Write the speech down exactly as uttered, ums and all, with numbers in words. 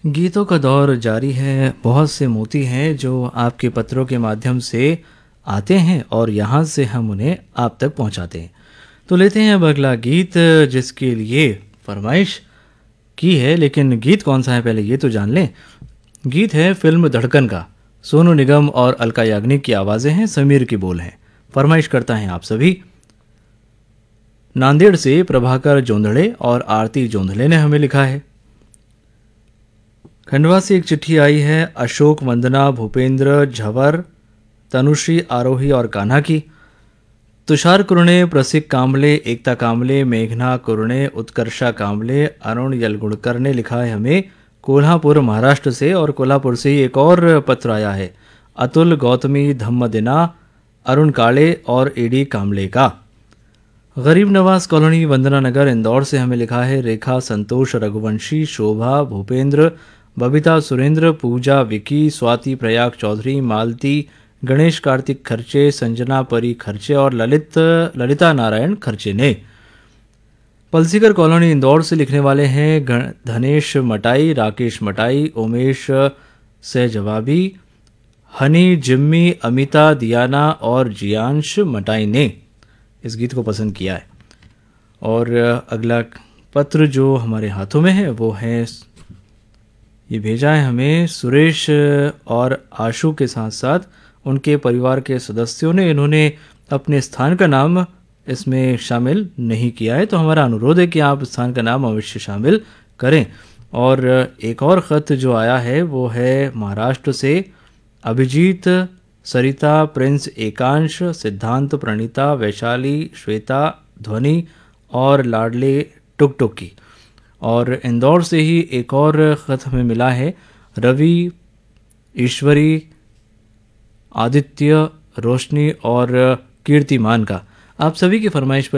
गीतों का दौर जारी है। बहुत से मोती हैं जो आपके पत्रों के माध्यम से आते हैं और यहाँ से हम उन्हें आप तक पहुँचाते हैं। तो लेते हैं अब अगला गीत जिसके लिए फरमाइश की है, लेकिन गीत कौन सा है पहले ये तो जान लें। गीत है फिल्म धड़कन का। सोनू निगम और अलका याग्निक की आवाज़ें हैं, समीर की बोल हैं। फरमाइश करता है आप सभी। नांदेड़ से प्रभाकर जोंधड़े और आरती जोंधले ने हमें लिखा है। खंडवा से एक चिट्ठी आई है अशोक, वंदना, भूपेंद्र, झवर, तनुश्री, आरोही और कान्हा की। तुषार कुरणे, प्रसिक कांबले, एकता कांबले, मेघना कुरणे, उत्कर्षा कांबले, अरुण यलगुड़कर ने लिखा है हमें कोल्हापुर महाराष्ट्र से। और कोल्हापुर से ही एक और पत्र आया है अतुल, गौतमी, धम्मदिना, अरुण काले और एडी कांबले का। गरीब नवाज कॉलोनी, वंदना नगर, इंदौर से हमें लिखा है रेखा, संतोष, रघुवंशी, शोभा, भूपेंद्र, बबीता, सुरेंद्र, पूजा, विकी, स्वाति, प्रयाग चौधरी, मालती, गणेश कार्तिक खर्चे, संजना परी खर्चे और ललित ललिता नारायण खर्चे ने। पलसीकर कॉलोनी इंदौर से लिखने वाले हैं धनेश मटाई, राकेश मटाई, उमेश सहजवाबी, हनी, जिम्मी, अमिता, दियाना और जियांश मटाई ने इस गीत को पसंद किया है। और अगला पत्र जो हमारे हाथों में है वो है, ये भेजा है हमें सुरेश और आशु के साथ साथ उनके परिवार के सदस्यों ने। इन्होंने अपने स्थान का नाम इसमें शामिल नहीं किया है, तो हमारा अनुरोध है कि आप स्थान का नाम अवश्य शामिल करें। और एक और ख़त जो आया है वो है महाराष्ट्र से अभिजीत, सरिता, प्रिंस, एकांश, सिद्धांत, प्रणीता, वैशाली, श्वेता, ध्वनि और लाडले टुक टुक की। और इंदौर से ही एक और ख़त हमें मिला है रवि, ईश्वरी, आदित्य, रोशनी और कीर्तिमान का। आप सभी की फरमाइश पर